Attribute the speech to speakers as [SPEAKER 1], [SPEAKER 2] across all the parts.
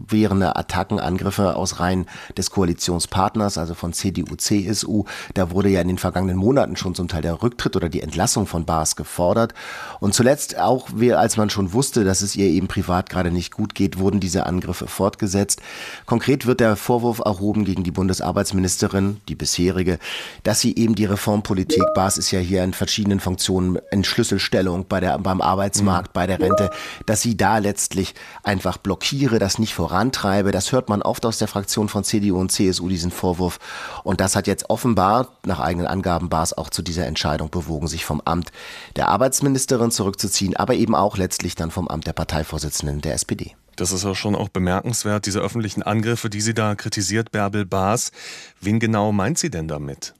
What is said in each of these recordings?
[SPEAKER 1] fortwährende Attacken, Angriffe aus Reihen des Koalitionspartners, also von CDU, CSU. Da wurde ja in den vergangenen Monaten schon zum Teil der Rücktritt oder die Entlassung von Baas gefordert. Und zuletzt auch, als man schon wusste, dass es ihr eben privat gerade nicht gut geht, wurden diese Angriffe fortgesetzt. Konkret wird der Vorwurf erhoben gegen die Bundesarbeitsministerin, die bisherige, dass sie eben die Reformpolitik, Baas ist ja hier in verschiedenen Funktionen in Schlüsselstellung beim Arbeitsmarkt, bei der Rente, dass sie da letztlich einfach blockiere, das nicht vorantreibe. Das hört man oft aus der Fraktion von CDU und CSU, diesen Vorwurf. Und das hat jetzt offenbar, nach eigenen Angaben Baas, auch zu dieser Entscheidung bewogen, sich vom Amt der Arbeitsministerin zurückzuziehen, aber eben auch letztlich dann vom Amt der Parteivorsitzenden der SPD.
[SPEAKER 2] Das ist ja schon auch bemerkenswert, diese öffentlichen Angriffe, die sie da kritisiert, Bärbel Baas. Wen genau meint sie denn damit?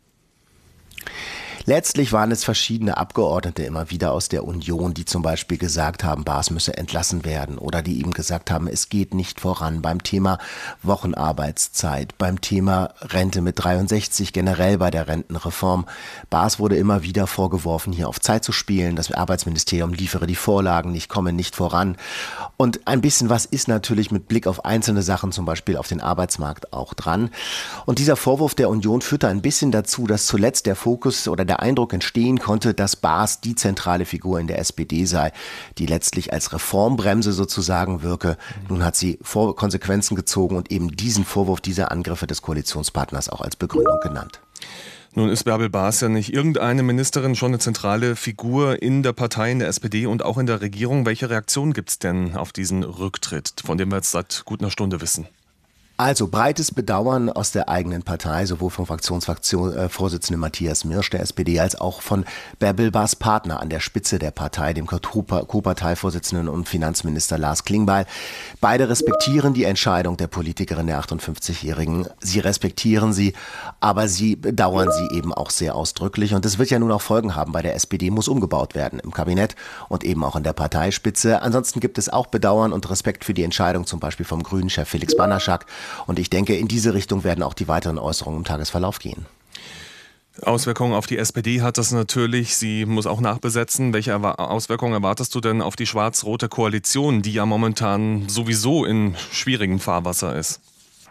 [SPEAKER 1] Letztlich waren es verschiedene Abgeordnete immer wieder aus der Union, die zum Beispiel gesagt haben, Baas müsse entlassen werden oder die ihm gesagt haben, es geht nicht voran beim Thema Wochenarbeitszeit, beim Thema Rente mit 63, generell bei der Rentenreform. Baas wurde immer wieder vorgeworfen, hier auf Zeit zu spielen. Das Arbeitsministerium liefere die Vorlagen nicht, komme nicht voran. Und ein bisschen was ist natürlich mit Blick auf einzelne Sachen, zum Beispiel auf den Arbeitsmarkt, auch dran. Und dieser Vorwurf der Union führte ein bisschen dazu, dass zuletzt der Fokus oder der Eindruck entstehen konnte, dass Baas die zentrale Figur in der SPD sei, die letztlich als Reformbremse sozusagen wirke. Nun hat sie Konsequenzen gezogen und eben diesen Vorwurf, diese Angriffe des Koalitionspartners auch als Begründung genannt.
[SPEAKER 2] Nun ist Bärbel Baas ja nicht irgendeine Ministerin, schon eine zentrale Figur in der Partei, in der SPD und auch in der Regierung. Welche Reaktion gibt es denn auf diesen Rücktritt, von dem wir jetzt seit gut einer Stunde wissen?
[SPEAKER 1] Also breites Bedauern aus der eigenen Partei, sowohl vom Fraktionsvorsitzenden Matthias Mirsch der SPD als auch von Bärbel Baas Partner an der Spitze der Partei, dem Co-Parteivorsitzenden und Finanzminister Lars Klingbeil. Beide respektieren die Entscheidung der Politikerin, der 58-Jährigen. Sie respektieren sie, aber sie bedauern sie eben auch sehr ausdrücklich. Und es wird ja nun auch Folgen haben. Bei der SPD muss umgebaut werden im Kabinett und eben auch in der Parteispitze. Ansonsten gibt es auch Bedauern und Respekt für die Entscheidung, zum Beispiel vom Grünen-Chef Felix Banaschak. Und ich denke, in diese Richtung werden auch die weiteren Äußerungen im Tagesverlauf gehen.
[SPEAKER 2] Auswirkungen auf die SPD hat das natürlich. Sie muss auch nachbesetzen. Welche Auswirkungen erwartest du denn auf die schwarz-rote Koalition, die ja momentan sowieso in schwierigem Fahrwasser ist?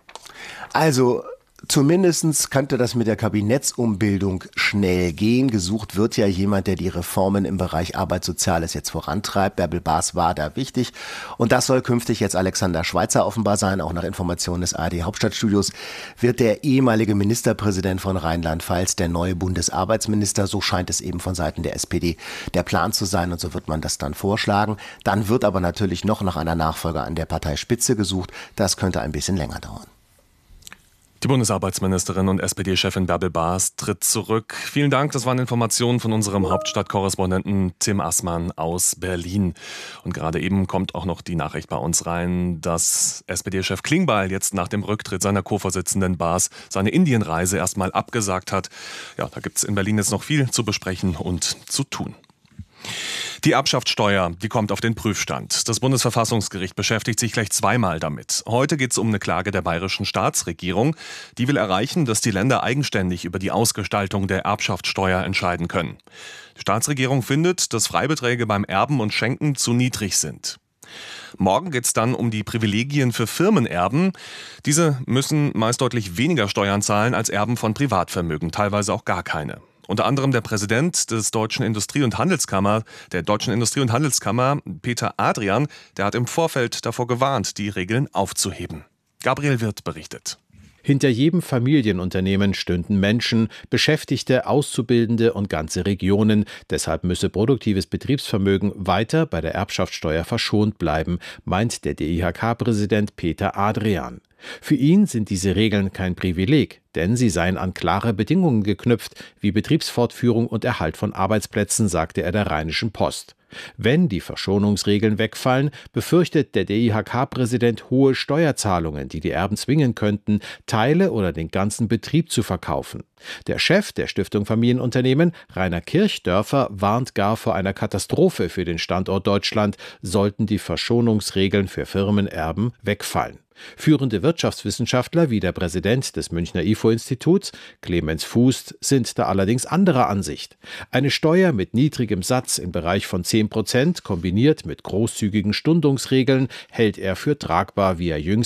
[SPEAKER 1] Also zumindest könnte das mit der Kabinettsumbildung schnell gehen. Gesucht wird ja jemand, der die Reformen im Bereich Arbeit, Soziales jetzt vorantreibt. Bärbel Baas war da wichtig. Und das soll künftig jetzt Alexander Schweitzer offenbar sein. Auch nach Informationen des ARD Hauptstadtstudios wird der ehemalige Ministerpräsident von Rheinland-Pfalz der neue Bundesarbeitsminister. So scheint es eben von Seiten der SPD der Plan zu sein. Und so wird man das dann vorschlagen. Dann wird aber natürlich noch nach einer Nachfolger an der Parteispitze gesucht. Das könnte ein bisschen länger dauern.
[SPEAKER 2] Die Bundesarbeitsministerin und SPD-Chefin Bärbel Baas tritt zurück. Vielen Dank, das waren Informationen von unserem Hauptstadtkorrespondenten Tim Assmann aus Berlin. Und gerade eben kommt auch noch die Nachricht bei uns rein, dass SPD-Chef Klingbeil jetzt nach dem Rücktritt seiner Co-Vorsitzenden Baas seine Indienreise erstmal abgesagt hat. Ja, da gibt es in Berlin jetzt noch viel zu besprechen und zu tun. Die Erbschaftssteuer, die kommt auf den Prüfstand. Das Bundesverfassungsgericht beschäftigt sich gleich zweimal damit. Heute geht es um eine Klage der bayerischen Staatsregierung. Die will erreichen, dass die Länder eigenständig über die Ausgestaltung der Erbschaftssteuer entscheiden können. Die Staatsregierung findet, dass Freibeträge beim Erben und Schenken zu niedrig sind. Morgen geht es dann um die Privilegien für Firmenerben. Diese müssen meist deutlich weniger Steuern zahlen als Erben von Privatvermögen, teilweise auch gar keine. Unter anderem der Präsident der Deutschen Industrie- und Handelskammer, Peter Adrian, der hat im Vorfeld davor gewarnt, die Regeln aufzuheben. Gabriel Wirth berichtet.
[SPEAKER 3] Hinter jedem Familienunternehmen stünden Menschen, Beschäftigte, Auszubildende und ganze Regionen. Deshalb müsse produktives Betriebsvermögen weiter bei der Erbschaftssteuer verschont bleiben, meint der DIHK-Präsident Peter Adrian. Für ihn sind diese Regeln kein Privileg, denn sie seien an klare Bedingungen geknüpft, wie Betriebsfortführung und Erhalt von Arbeitsplätzen, sagte er der Rheinischen Post. Wenn die Verschonungsregeln wegfallen, befürchtet der DIHK-Präsident hohe Steuerzahlungen, die die Erben zwingen könnten, Teile oder den ganzen Betrieb zu verkaufen. Der Chef der Stiftung Familienunternehmen, Rainer Kirchdörfer, warnt gar vor einer Katastrophe für den Standort Deutschland, sollten die Verschonungsregeln für Firmenerben wegfallen. Führende Wirtschaftswissenschaftler wie der Präsident des Münchner IFO-Instituts, Clemens Fußt, sind da allerdings anderer Ansicht. Eine Steuer mit niedrigem Satz im Bereich von 10% kombiniert mit großzügigen Stundungsregeln hält er für tragbar, wie er jüngst